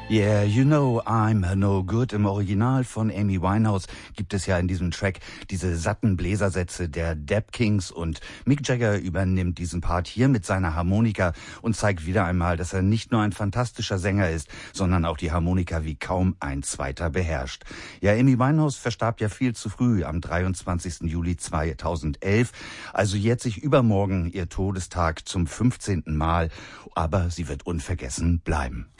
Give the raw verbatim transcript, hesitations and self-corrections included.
Yeah, you know I'm no good. Im Original von Amy Winehouse gibt es ja in diesem Track diese satten Bläsersätze der Dap Kings und Mick Jagger übernimmt diesen Part hier mit seiner Harmonika und zeigt wieder einmal, dass er nicht nur ein fantastischer Sänger ist, sondern auch die Harmonika wie kaum ein zweiter beherrscht. Ja, Amy Winehouse verstarb ja viel zu früh am dreiundzwanzigsten Juli zweitausendelf, also jährt sich übermorgen ihr Todestag zum fünfzehnten Mal, aber sie wird unvergessen bleiben.